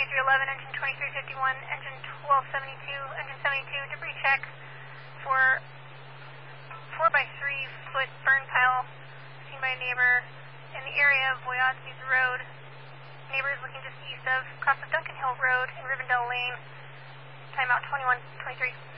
2311, engine 2351, engine 1272, engine 72, debris check for 4x3 foot burn pile seen by a neighbor in the area of Boyadzi's Road. Neighbor is looking just east of, across the Duncan Hill Road in Rivendell Lane. Timeout 2123.